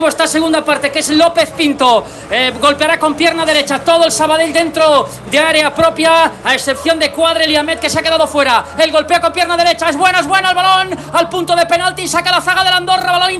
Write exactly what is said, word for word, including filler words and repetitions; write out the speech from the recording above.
Esta segunda parte, que es López Pinto, eh, golpeará con pierna derecha todo el Sabadell dentro de área propia, a excepción de Cuadrel y Ahmed, que se ha quedado fuera. El golpeo con pierna derecha es bueno, es bueno el balón al punto de penalti, saca la zaga del Andorra, balón